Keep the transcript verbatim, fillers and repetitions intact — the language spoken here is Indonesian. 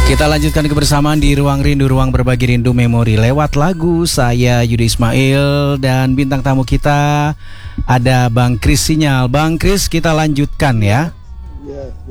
Kita lanjutkan kebersamaan di Ruang Rindu, Ruang Berbagi Rindu Memori lewat lagu. Saya Yudi Ismail dan bintang tamu kita ada Bang Kris Sinyal. Bang Kris, kita lanjutkan ya.